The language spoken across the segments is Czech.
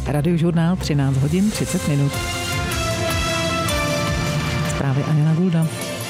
Radiožurnál 13 hodin 30 minut. Zprávy Anjana Gulda.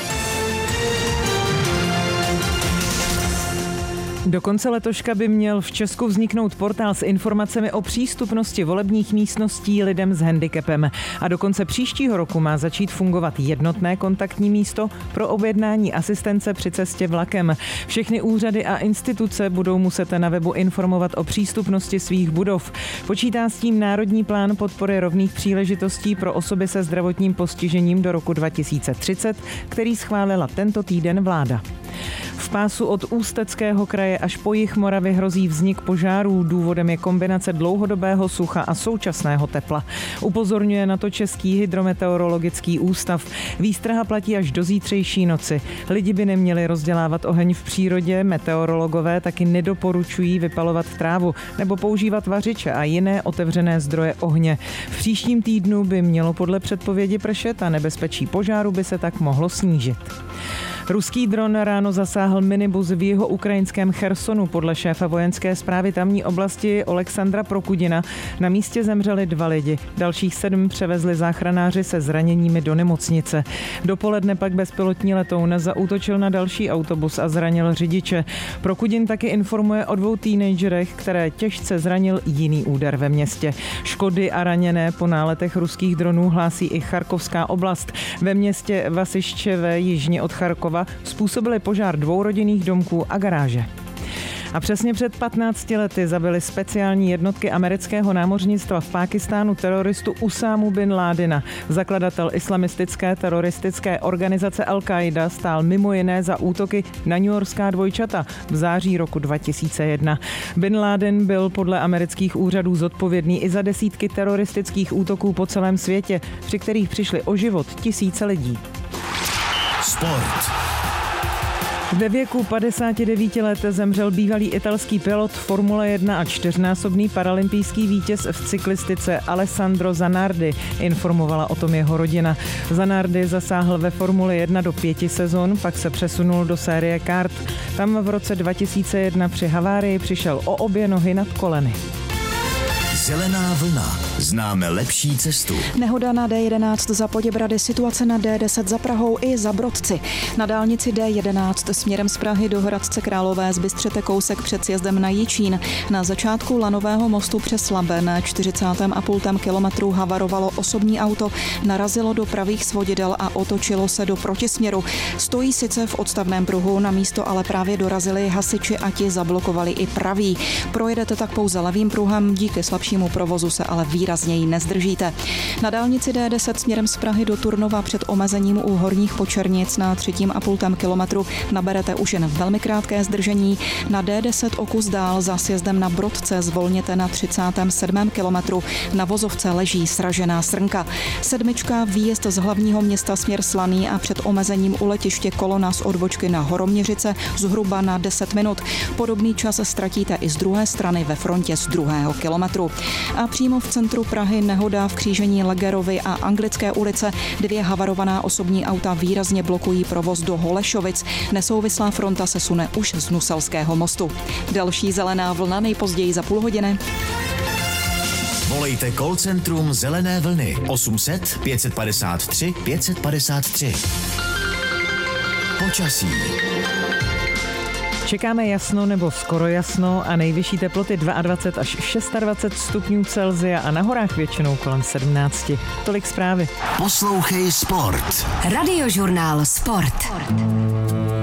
Do konce letoška by měl v Česku vzniknout portál s informacemi o přístupnosti volebních místností lidem s handicapem. A do konce příštího roku má začít fungovat jednotné kontaktní místo pro objednání asistence při cestě vlakem. Všechny úřady a instituce budou muset na webu informovat o přístupnosti svých budov. Počítá s tím Národní plán podpory rovných příležitostí pro osoby se zdravotním postižením do roku 2030, který schválila tento týden vláda. V pásu od Ústeckého kraje až po jih Moravy hrozí vznik požárů. Důvodem je kombinace dlouhodobého sucha a současného tepla. Upozorňuje na to Český hydrometeorologický ústav. Výstraha platí až do zítřejší noci. Lidi by neměli rozdělávat oheň v přírodě, meteorologové taky nedoporučují vypalovat trávu nebo používat vařiče a jiné otevřené zdroje ohně. V příštím týdnu by mělo podle předpovědi pršet a nebezpečí požáru by se tak mohlo snížit. Ruský dron ráno zasáhl minibus v jihoukrajinském Chersonu. Podle šéfa vojenské správy tamní oblasti Oleksandra Prokudina na místě zemřeli 2 lidi. Dalších 7 převezli záchranáři se zraněními do nemocnice. Dopoledne pak bezpilotní letoun zaútočil na další autobus a zranil řidiče. Prokudin taky informuje o 2 teenagerech, které těžce zranil jiný úder ve městě. Škody a raněné po náletech ruských dronů hlásí i Charkovská oblast. Ve městě Vasiščeve jižně od Charkova způsobili požár 2 rodinných domků a garáže. A přesně před 15 lety zabili speciální jednotky amerického námořnictva v Pákistánu teroristu Usámu bin Ládina. Zakladatel islamistické teroristické organizace Al-Qaida stál mimo jiné za útoky na newyorská dvojčata v září roku 2001. Bin Laden byl podle amerických úřadů zodpovědný i za desítky teroristických útoků po celém světě, při kterých přišli o život tisíce lidí. Sport. Ve věku 59 let zemřel bývalý italský pilot Formule 1 a 4násobný paralympijský vítěz v cyklistice Alessandro Zanardi. Informovala o tom jeho rodina. Zanardi zasáhl ve Formule 1 do 5 sezon, pak se přesunul do série kart. Tam v roce 2001 při havárii přišel o obě nohy nad koleny. Zelená vlna. Známe lepší cestu. Nehoda na D11 za Poděbrady, situace na D10 za Prahou i za Brodci. Na dálnici D11 směrem z Prahy do Hradce Králové zbystřete kousek před sjezdem na Jičín. Na začátku lanového mostu přes Labe na 40,5 kilometru havarovalo osobní auto, narazilo do pravých svodidel a otočilo se do protisměru. Stojí sice v odstavném pruhu, na místo ale právě dorazili hasiči a ti zablokovali i pravý. Projedete tak pouze levým pruhem, díky slabšímu provozu se ale výrazněji nezdržíte. Na dálnici D10 směrem z Prahy do Turnova před omezením u Horních Počernic na 3,5 kilometru naberete už jen velmi krátké zdržení. Na D10 o kus dál za sjezdem na Brodce zvolněte na 37. kilometru. Na vozovce leží sražená srnka. 7. výjezd z hlavního města směr Slaný a před omezením u letiště kolona z odbočky na Horoměřice zhruba na 10 minut. Podobný čas ztratíte i z druhé strany ve frontě z 2. kilometru. A přímo v centru Prahy nehoda v křížení Legerovy a Anglické ulice. 2 havarovaná osobní auta výrazně blokují provoz do Holešovic. Nesouvislá fronta se sune už z Nuselského mostu. Další zelená vlna nejpozději za půl hodiny. Volejte call centrum Zelené vlny 800 553 553. Počasí. Čekáme jasno nebo skoro jasno a nejvyšší teploty 22 až 26 stupňů Celsia a na horách většinou kolem 17. Tolik zprávy. Poslouchej Sport. Radiožurnál Sport.